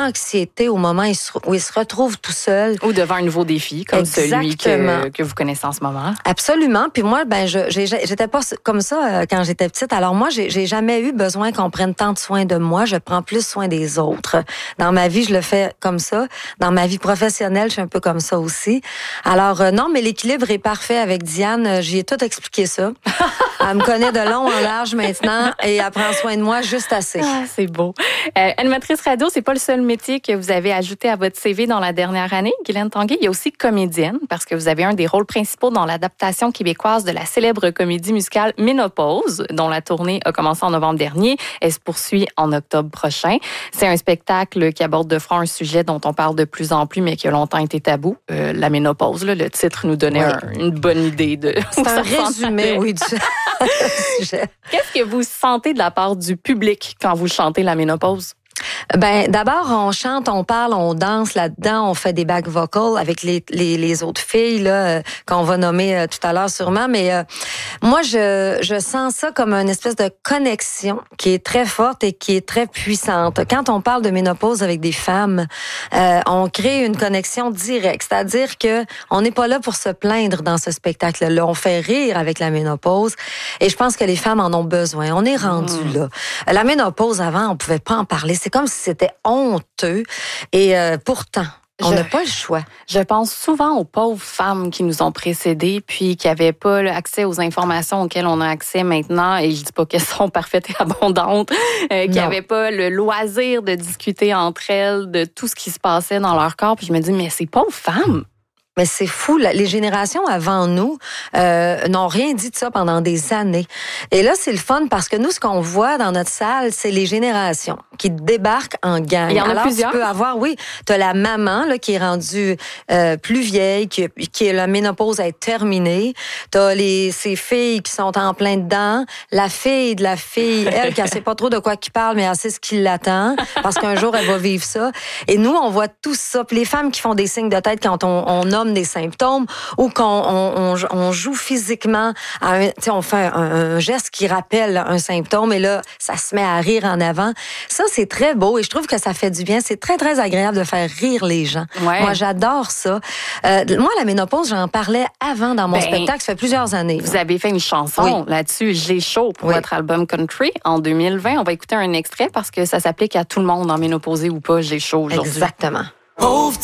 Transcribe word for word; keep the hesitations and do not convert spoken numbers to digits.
d'anxiété au moment où il se retrouve tout seul. Ou devant un nouveau défi, comme Exactement. celui que, que vous connaissez en ce moment. Absolument. Puis moi, ben, je, j'ai, j'étais pas comme ça quand j'étais petite. Alors moi, j'ai, j'ai jamais eu besoin qu'on prenne tant de soin de moi. Je prends plus soin des autres. Dans ma vie, je le fais comme ça. Dans ma vie professionnelle, je suis un peu comme ça aussi. Alors euh, non, mais l'équilibre est parfait avec Diane. J'y ai tout expliqué ça. Elle me connaît de long en large maintenant et elle prend soin de moi juste assez. Ah, c'est beau. Euh, animatrice radio, c'est pas le seul métier que vous avez ajouté à votre C V dans la dernière année, Guylaine Tanguay. Il y a aussi comédienne, parce que vous avez un des rôles principaux dans l'adaptation québécoise de la célèbre comédie musicale Ménopause, dont la tournée a commencé en novembre dernier. Elle se poursuit en octobre prochain. C'est un spectacle qui aborde de front un sujet dont on parle de plus en plus, mais qui a longtemps été tabou, euh, la ménopause. Là, le titre nous donnait oui. un, une bonne idée de. C'est un résumé, oui, du sujet. Qu'est-ce que vous sentez de la part du public quand vous chantez la ménopause? Ben d'abord on chante, on parle, on danse là-dedans, on fait des back vocals avec les les, les autres filles là euh, qu'on va nommer euh, tout à l'heure sûrement, mais euh, moi je je sens ça comme une espèce de connexion qui est très forte et qui est très puissante. Quand on parle de ménopause avec des femmes, euh, on crée une connexion directe, c'est-à-dire que on n'est pas là pour se plaindre dans ce spectacle-là, on fait rire avec la ménopause et je pense que les femmes en ont besoin. On est rendu mmh. là. La ménopause avant, on pouvait pas en parler, c'est comme si c'était honteux. Et euh, pourtant, on n'a pas le choix. Je pense souvent aux pauvres femmes qui nous ont précédées, puis qui n'avaient pas accès aux informations auxquelles on a accès maintenant. Et je dis pas qu'elles sont parfaites et abondantes, euh, qui n'avaient pas le loisir de discuter entre elles de tout ce qui se passait dans leur corps. Puis je me dis, mais ces pauvres femmes! Mais c'est fou, les générations avant nous euh, n'ont rien dit de ça pendant des années. Et là, c'est le fun parce que nous, ce qu'on voit dans notre salle, c'est les générations qui débarquent en gang. Il y en a Alors, plusieurs. Tu peux avoir, oui, tu as la maman là, qui est rendue euh, plus vieille, qui, qui est la ménopause est terminée. Tu as les, ces filles qui sont en plein dedans. La fille de la fille, elle, qui ne sait pas trop de quoi qu'il parle, mais elle sait ce qui l'attend parce qu'un jour, elle va vivre ça. Et nous, on voit tout ça. Puis les femmes qui font des signes de tête quand on, on nomme des symptômes ou qu'on on, on, on joue physiquement, à un, on fait un, un geste qui rappelle un symptôme et là, ça se met à rire en avant. Ça, c'est très beau et je trouve que ça fait du bien. C'est très, très agréable de faire rire les gens. Ouais. Moi, j'adore ça. Euh, moi, la ménopause, j'en parlais avant dans mon ben, spectacle. Ça fait plusieurs années. Vous avez fait une chanson oui. là-dessus, J'ai chaud, pour oui. votre album Country en deux mille vingt. On va écouter un extrait parce que ça s'applique à tout le monde, en ménopausée ou pas, J'ai chaud aujourd'hui. Exactement.